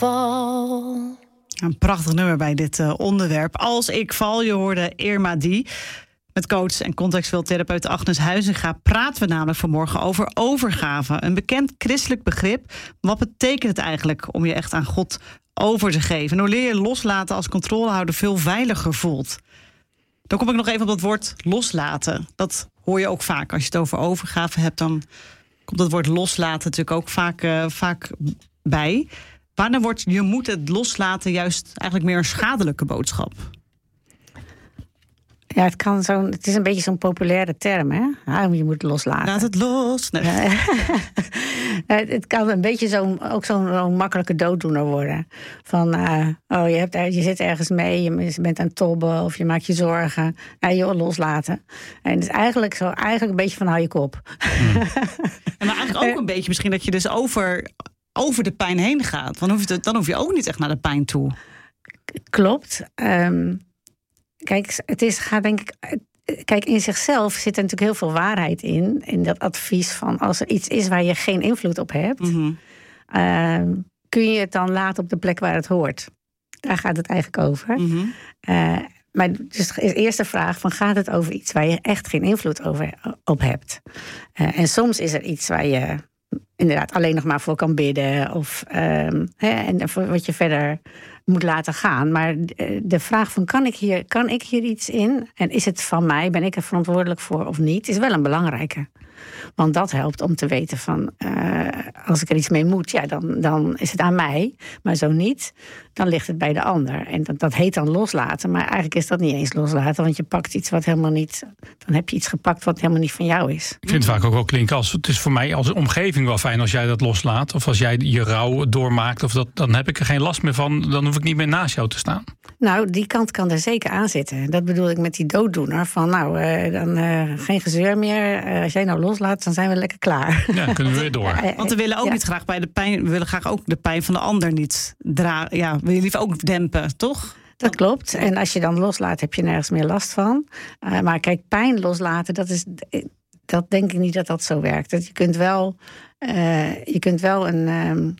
val. Een prachtig nummer bij dit onderwerp. Als ik val, je hoorde Irma Die. Met coach en contextueel therapeut Agnes Huizinga praten we namelijk vanmorgen over overgave. Een bekend christelijk begrip. Wat betekent het eigenlijk om je echt aan God over te geven? En hoe leer je loslaten als controlehouder veel veiliger voelt? Dan kom ik nog even op dat woord loslaten. Dat hoor je ook vaak. Als je het over overgave hebt, dan komt dat woord loslaten natuurlijk ook vaak bij. Wanneer wordt je moet het loslaten juist eigenlijk meer een schadelijke boodschap? Ja, het is een beetje zo'n populaire term, hè? Je moet loslaten. Laat het los. Nee. Het kan een beetje zo'n makkelijke dooddoener worden. Van, je zit ergens mee, je bent aan het tobben of je maakt je zorgen. Loslaten. En het is eigenlijk een beetje van hou je kop. En maar eigenlijk ook een beetje misschien dat je dus over de pijn heen gaat. Dan hoef je ook niet echt naar de pijn toe. Klopt. Kijk, in zichzelf zit er natuurlijk heel veel waarheid in dat advies van als er iets is waar je geen invloed op hebt, kun je het dan laten op de plek waar het hoort. Daar gaat het eigenlijk over. Mm-hmm. Maar dus de eerste vraag van gaat het over iets waar je echt geen invloed op hebt? En soms is er iets waar je inderdaad alleen nog maar voor kan bidden of en wat je verder moet laten gaan. Maar de vraag van kan ik hier iets in? En is het van mij? Ben ik er verantwoordelijk voor of niet? Is wel een belangrijke. Want dat helpt om te weten van als ik er iets mee moet, ja, dan is het aan mij. Maar zo niet, dan ligt het bij de ander. En dat heet dan loslaten. Maar eigenlijk is dat niet eens loslaten. Want je pakt iets wat helemaal niet. Dan heb je iets gepakt wat helemaal niet van jou is. Ik vind het vaak ook wel klinken als het is voor mij als omgeving wel fijn als jij dat loslaat. Of als jij je rouw doormaakt. Of dan heb ik er geen last meer van. Dan hoef ik niet meer naast jou te staan. Nou, die kant kan er zeker aan zitten. Dat bedoel ik met die dooddoener. Van geen gezeur meer. Als jij nou loslaat, dan zijn we lekker klaar. Ja, dan kunnen we weer door. Want we willen ook niet graag bij de pijn. We willen graag ook de pijn van de ander niet dragen. Ja, wil je liever ook dempen, toch? Dat klopt. En als je dan loslaat, heb je nergens meer last van. Maar kijk, pijn loslaten, dat denk ik niet dat dat zo werkt. Dat je kunt wel een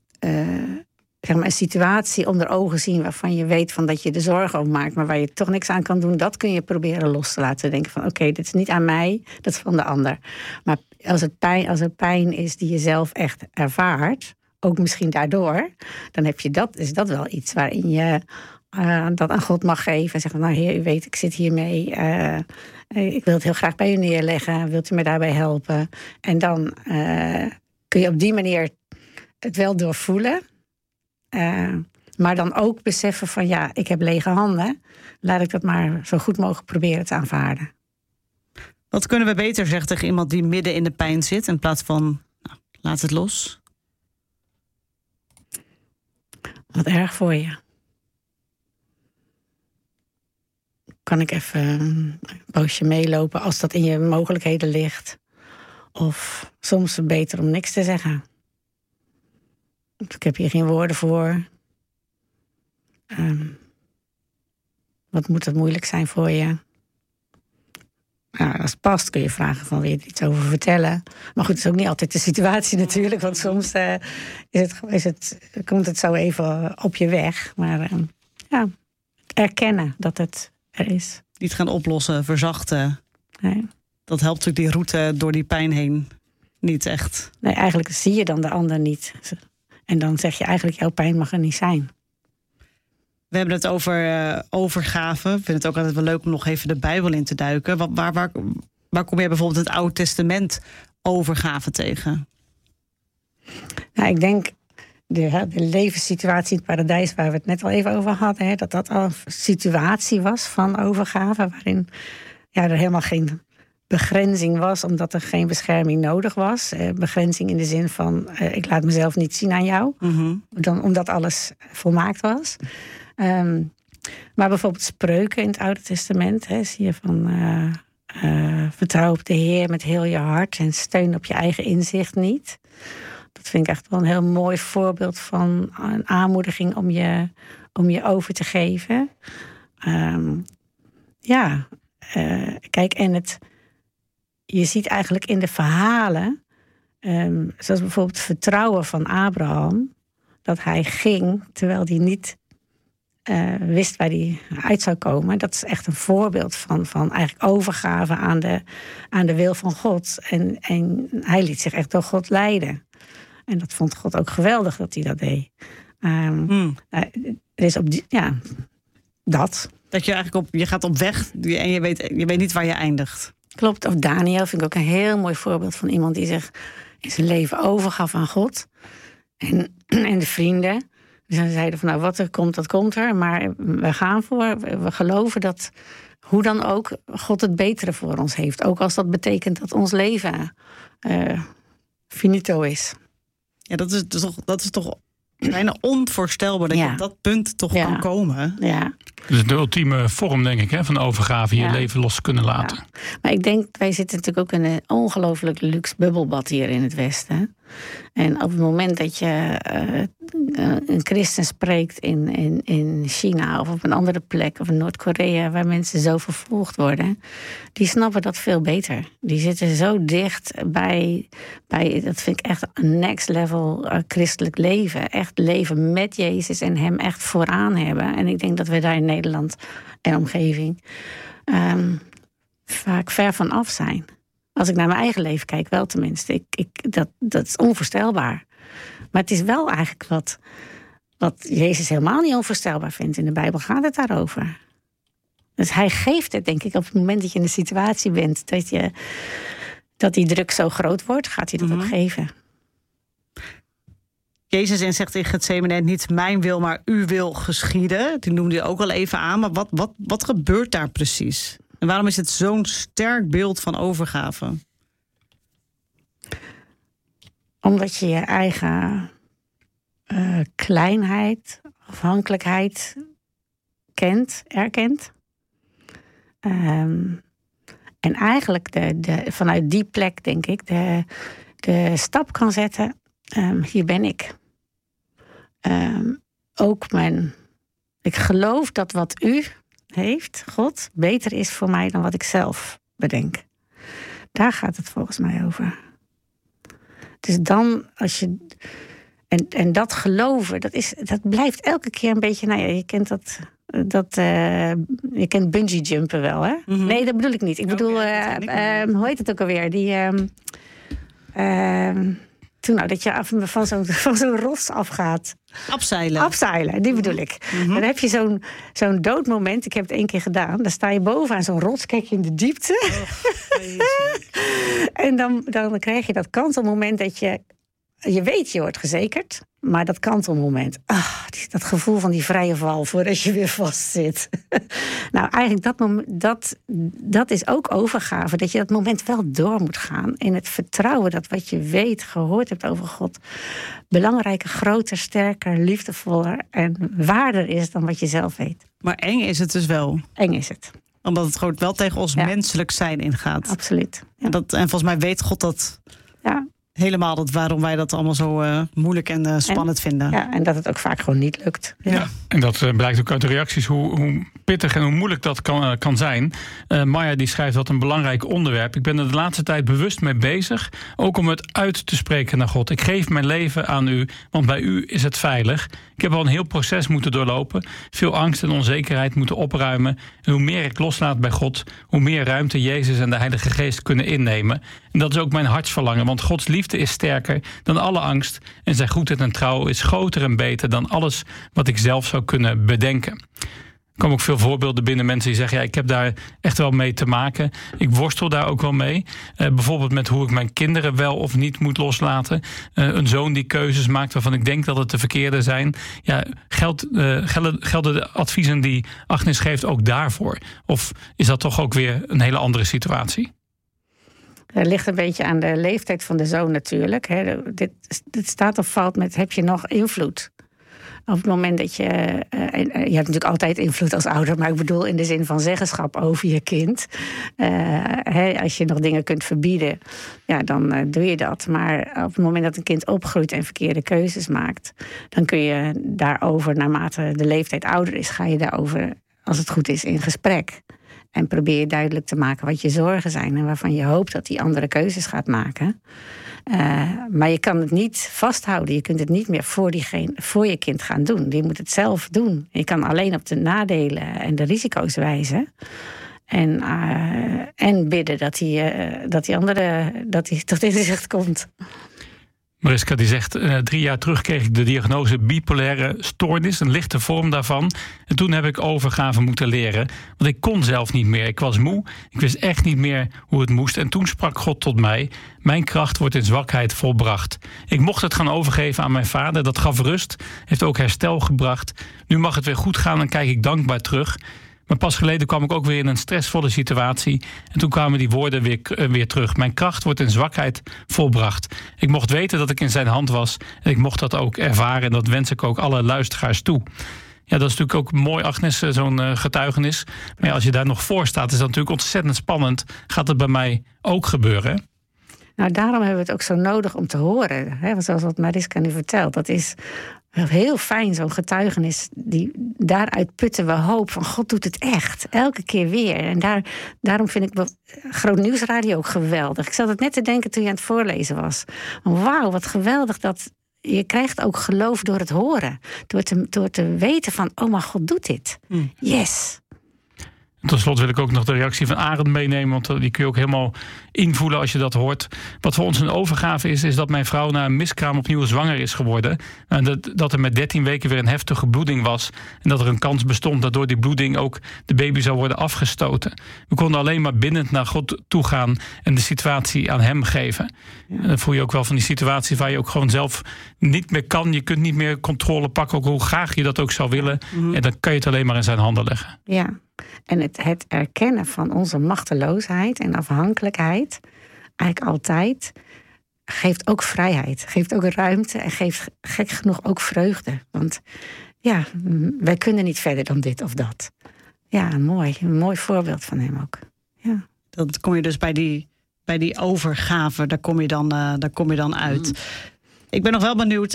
situatie onder ogen zien waarvan je weet van dat je de zorgen over maakt, maar waar je toch niks aan kan doen, dat kun je proberen los te laten. Denken van oké, dit is niet aan mij, dat is van de ander. Maar als er pijn is die je zelf echt ervaart, ook misschien daardoor, dan is dat wel iets waarin je dat aan God mag geven. En zeggen, nou Heer, u weet, ik zit hiermee. Ik wil het heel graag bij u neerleggen. Wilt u me daarbij helpen? En dan kun je op die manier het wel doorvoelen. Maar dan ook beseffen van ja, ik heb lege handen. Laat ik dat maar zo goed mogelijk proberen te aanvaarden. Wat kunnen we beter zeggen tegen iemand die midden in de pijn zit, in plaats van laat het los? Wat erg voor je. Kan ik even een poosje meelopen als dat in je mogelijkheden ligt? Of soms beter om niks te zeggen. Ik heb hier geen woorden voor. Wat moet het moeilijk zijn voor je? Als het past kun je vragen van wil je er iets over vertellen. Maar goed, het is ook niet altijd de situatie natuurlijk. Want soms komt het zo even op je weg. Maar erkennen dat het er is. Niet gaan oplossen, verzachten. Nee. Dat helpt natuurlijk die route door die pijn heen niet echt. Nee, eigenlijk zie je dan de ander niet. En dan zeg je eigenlijk jouw pijn mag er niet zijn. We hebben het over overgave. Ik vind het ook altijd wel leuk om nog even de Bijbel in te duiken. Waar kom je bijvoorbeeld in het Oude Testament overgave tegen? Nou, ik denk de levenssituatie in het paradijs waar we het net al even over hadden. Dat al een situatie was van overgave. Waarin er helemaal geen begrenzing was, omdat er geen bescherming nodig was. Begrenzing in de zin van ik laat mezelf niet zien aan jou. Mm-hmm. Omdat alles volmaakt was. Maar bijvoorbeeld spreuken in het Oude Testament. Zie je van vertrouw op de Heer met heel je hart en steun op je eigen inzicht niet. Dat vind ik echt wel een heel mooi voorbeeld van een aanmoediging om je over te geven. Kijk, en je ziet eigenlijk in de verhalen, zoals bijvoorbeeld het vertrouwen van Abraham, dat hij ging terwijl hij niet wist waar hij uit zou komen. Dat is echt een voorbeeld van eigenlijk overgave aan de wil van God. En hij liet zich echt door God leiden. En dat vond God ook geweldig dat hij dat deed. Er is dat. Dat je eigenlijk je gaat op weg en je weet niet waar je eindigt. Klopt. Of Daniel vind ik ook een heel mooi voorbeeld van iemand die zich in zijn leven overgaf aan God. En de vrienden. Dus ze zeiden van wat er komt, dat komt er. Maar we gaan voor. We geloven dat hoe dan ook God het betere voor ons heeft. Ook als dat betekent dat ons leven finito is. Ja, dat is toch bijna onvoorstelbaar dat je op dat punt toch kan komen. Ja. Dat is de ultieme vorm, denk ik, van overgave, je leven los kunnen laten. Ja. Maar ik denk, wij zitten natuurlijk ook in een ongelooflijk luxe bubbelbad hier in het Westen. En op het moment dat je een christen spreekt in China of op een andere plek of in Noord-Korea, waar mensen zo vervolgd worden, die snappen dat veel beter. Die zitten zo dicht bij dat vind ik echt een next level christelijk leven. Echt leven met Jezus en hem echt vooraan hebben. En ik denk dat we daar in Nederland en omgeving vaak ver van af zijn. Als ik naar mijn eigen leven kijk, wel tenminste. Dat is onvoorstelbaar. Maar het is wel eigenlijk wat Jezus helemaal niet onvoorstelbaar vindt. In de Bijbel gaat het daarover. Dus hij geeft het, denk ik, op het moment dat je in een situatie bent dat die druk zo groot wordt, gaat hij dat ook geven. Jezus zegt in Getsemane niet mijn wil, maar uw wil geschieden. Die noemde je ook al even aan. Maar wat gebeurt daar precies? En waarom is het zo'n sterk beeld van overgave? Omdat je je eigen kleinheid, afhankelijkheid erkent. En eigenlijk vanuit die plek, denk ik, de stap kan zetten. Hier ben ik. Ik geloof dat wat u heeft, God, beter is voor mij dan wat ik zelf bedenk. Daar gaat het volgens mij over. Dus dan, als je. En dat geloven, dat blijft elke keer een beetje. Je kent je kent bungee jumpen wel, hè? Mm-hmm. Nee, dat bedoel ik niet. Ik bedoel, hoe heet het ook alweer? Dat je van zo'n rots afgaat. Abseilen, die bedoel ik. Mm-hmm. Dan heb je zo'n doodmoment. Ik heb het 1 keer gedaan. Dan sta je bovenaan zo'n rots, kijk je in de diepte. En dan krijg je dat kantelmoment dat je weet, je wordt gezekerd. Maar dat kantelmoment, dat gevoel van die vrije val voordat je weer vastzit. Nou, eigenlijk dat is ook overgave. Dat je dat moment wel door moet gaan. In het vertrouwen dat wat je weet, gehoord hebt over God, belangrijker, groter, sterker, liefdevoller en waarder is dan wat je zelf weet. Maar eng is het dus wel. Eng is het. Omdat het gewoon wel tegen ons menselijk zijn ingaat. Absoluut. Ja. En volgens mij weet God dat. Ja. Helemaal waarom wij dat allemaal zo moeilijk en spannend vinden. Ja, en dat het ook vaak gewoon niet lukt. Ja, en dat blijkt ook uit de reacties hoe pittig en hoe moeilijk dat kan zijn. Maya die schrijft dat een belangrijk onderwerp. Ik ben er de laatste tijd bewust mee bezig. Ook om het uit te spreken naar God. Ik geef mijn leven aan u, want bij u is het veilig. Ik heb al een heel proces moeten doorlopen. Veel angst en onzekerheid moeten opruimen. En hoe meer ik loslaat bij God, hoe meer ruimte Jezus en de Heilige Geest kunnen innemen. En dat is ook mijn hartsverlangen, want Gods liefde is sterker dan alle angst. En zijn goedheid en trouw is groter en beter dan alles wat ik zelf zou kunnen bedenken. Er komen ook veel voorbeelden binnen, mensen die zeggen, ik heb daar echt wel mee te maken. Ik worstel daar ook wel mee. Bijvoorbeeld met hoe ik mijn kinderen wel of niet moet loslaten. Een zoon die keuzes maakt waarvan ik denk dat het de verkeerde zijn. Ja, gelden de adviezen die Agnes geeft ook daarvoor? Of is dat toch ook weer een hele andere situatie? Het ligt een beetje aan de leeftijd van de zoon natuurlijk. Dit staat of valt met, heb je nog invloed? Op het moment dat je hebt natuurlijk altijd invloed als ouder, maar ik bedoel in de zin van zeggenschap over je kind. Als je nog dingen kunt verbieden, dan doe je dat. Maar op het moment dat een kind opgroeit en verkeerde keuzes maakt, dan kun je daarover, naarmate de leeftijd ouder is, ga je daarover, als het goed is, in gesprek. En probeer je duidelijk te maken wat je zorgen zijn en waarvan je hoopt dat die andere keuzes gaat maken. Maar je kan het niet vasthouden. Je kunt het niet meer voor je kind gaan doen. Je moet het zelf doen. Je kan alleen op de nadelen en de risico's wijzen. En bidden dat die andere tot inzicht komt. Mariska die zegt, 3 jaar terug kreeg ik de diagnose bipolaire stoornis, een lichte vorm daarvan. En toen heb ik overgave moeten leren, want ik kon zelf niet meer. Ik was moe, ik wist echt niet meer hoe het moest. En toen sprak God tot mij, mijn kracht wordt in zwakheid volbracht. Ik mocht het gaan overgeven aan mijn vader, dat gaf rust, heeft ook herstel gebracht. Nu mag het weer goed gaan en kijk ik dankbaar terug. Maar pas geleden kwam ik ook weer in een stressvolle situatie. En toen kwamen die woorden weer terug. Mijn kracht wordt in zwakheid volbracht. Ik mocht weten dat ik in zijn hand was. En ik mocht dat ook ervaren. En dat wens ik ook alle luisteraars toe. Ja, dat is natuurlijk ook mooi, Agnes, zo'n getuigenis. Maar ja, als je daar nog voor staat, is dat natuurlijk ontzettend spannend. Gaat het bij mij ook gebeuren? Nou, daarom hebben we het ook zo nodig om te horen. Hè? Zoals wat Mariska nu vertelt. Dat is heel fijn, zo'n getuigenis. Daaruit putten we hoop van God doet het echt. Elke keer weer. En daarom vind ik Groot Nieuwsradio ook geweldig. Ik zat het net te denken toen je aan het voorlezen was. Wauw, wat geweldig dat je krijgt ook geloof door het horen. Door te weten van, oh maar God doet dit. Yes. Tot slot wil ik ook nog de reactie van Arend meenemen, want die kun je ook helemaal invoelen als je dat hoort. Wat voor ons een overgave is dat mijn vrouw na een miskraam opnieuw zwanger is geworden. En dat er met 13 weken weer een heftige bloeding was. En dat er een kans bestond dat door die bloeding ook de baby zou worden afgestoten. We konden alleen maar binnend naar God toe gaan en de situatie aan hem geven. Ja. En dan voel je ook wel van die situatie waar je ook gewoon zelf niet meer kan. Je kunt niet meer controle pakken, ook hoe graag je dat ook zou willen. En dan kan je het alleen maar in zijn handen leggen. Ja. En het erkennen van onze machteloosheid en afhankelijkheid, eigenlijk altijd, geeft ook vrijheid. Geeft ook ruimte en geeft gek genoeg ook vreugde. Want ja, wij kunnen niet verder dan dit of dat. Ja, een mooi voorbeeld van hem ook. Ja. Dan kom je dus bij die overgave, daar kom je dan uit. Ik ben nog wel benieuwd,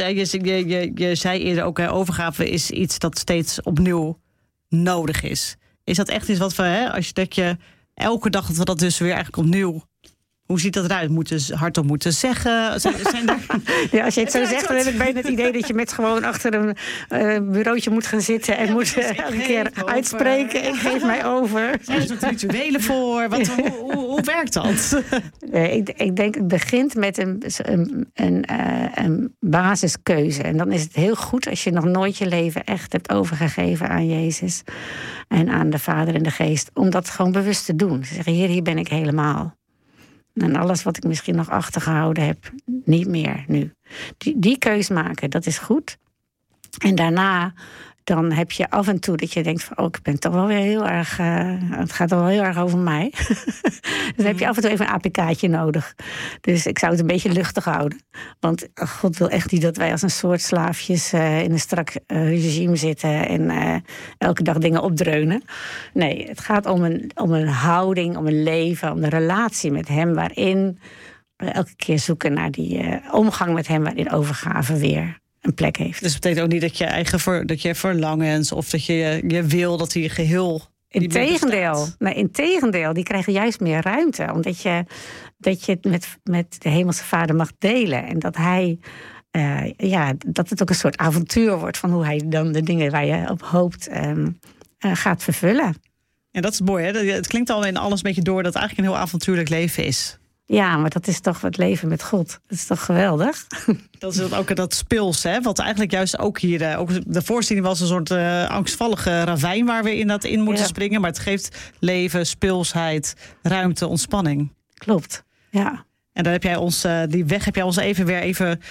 je zei eerder ook, overgave is iets dat steeds opnieuw nodig is. Is dat echt iets wat we, dat je elke dag dat we dat dus weer eigenlijk opnieuw... Hoe ziet dat eruit? Hardop moeten zeggen? Ja, als je het zo zegt, dan heb ik bijna het idee dat je met gewoon achter een bureautje moet gaan zitten en moet elke keer uitspreken. Ik geef mij over. Zijn er nog rituelen voor? Hoe werkt dat? Ik denk het begint met een basiskeuze. En dan is het heel goed als je nog nooit je leven echt hebt overgegeven aan Jezus en aan de Vader en de Geest. Om dat gewoon bewust te doen. Ze zeggen, hier ben ik helemaal. En alles wat ik misschien nog achtergehouden heb, niet meer nu. Die keus maken, dat is goed. En daarna, dan heb je af en toe dat je denkt van, oh, ik ben toch wel weer heel erg, het gaat wel heel erg over mij. Dan heb je af en toe even een APK'tje nodig. Dus ik zou het een beetje luchtig houden. Want God wil echt niet dat wij als een soort slaafjes in een strak regime zitten en elke dag dingen opdreunen. Nee, het gaat om een houding, om een leven, om de relatie met hem, waarin we elke keer zoeken naar die omgang met hem, waarin overgave weer een plek heeft. Dus het betekent ook niet dat je dat je verlangens of dat je wil dat hij geheel. Integendeel, die krijgen juist meer ruimte. Omdat je het met de Hemelse Vader mag delen. En dat hij, dat het ook een soort avontuur wordt van hoe hij dan de dingen waar je op hoopt gaat vervullen. En dat is mooi, hè? Het klinkt al in alles een beetje door dat het eigenlijk een heel avontuurlijk leven is. Ja, maar dat is toch het leven met God. Dat is toch geweldig? Dat is ook dat speels, hè? Wat eigenlijk juist ook hier... ook de voorstelling was een soort angstvallige ravijn waar we in moeten springen. Maar het geeft leven, speelsheid, ruimte, ontspanning. Klopt, ja. En dan heb jij die weg heb jij ons even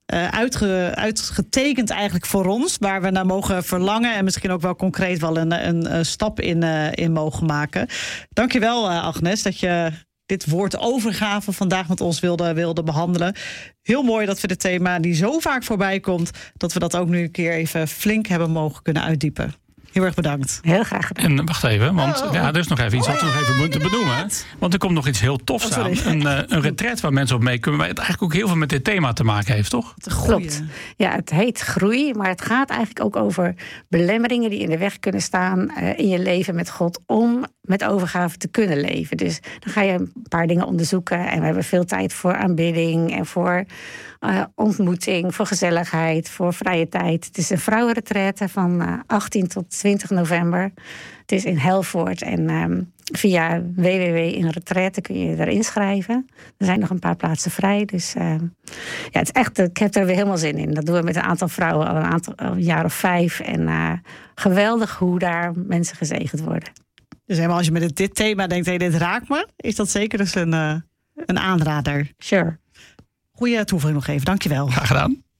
uitgetekend eigenlijk voor ons. Waar we naar mogen verlangen. En misschien ook wel concreet wel een stap in mogen maken. Dankjewel, Agnes, dat je dit woord overgave vandaag met ons wilde behandelen. Heel mooi dat we dit thema die zo vaak voorbij komt, dat we dat ook nu een keer even flink hebben mogen kunnen uitdiepen. Heel erg bedankt. Heel graag gedaan. En wacht even, want er is nog even iets wat we nog even moeten benoemen. Want er komt nog iets heel tofs aan. Een retreat waar mensen op mee kunnen, maar het eigenlijk ook heel veel met dit thema te maken heeft, toch? Klopt. Ja, het heet groei, maar het gaat eigenlijk ook over belemmeringen die in de weg kunnen staan in je leven met God, om met overgave te kunnen leven. Dus dan ga je een paar dingen onderzoeken. En we hebben veel tijd voor aanbidding en voor ontmoeting, voor gezelligheid, voor vrije tijd. Het is een vrouwenretraite van 18 tot 20 november. Het is in Helvoort en via www.inretraite kun je er inschrijven. Er zijn nog een paar plaatsen vrij. Dus het is echt, ik heb er weer helemaal zin in. Dat doen we met een aantal vrouwen al een jaar of 5. En geweldig hoe daar mensen gezegend worden. Dus helemaal als je met dit thema denkt, dit raakt me, is dat zeker dus een aanrader. Sure. Goeie toevoeging nog even, dankjewel. Graag gedaan.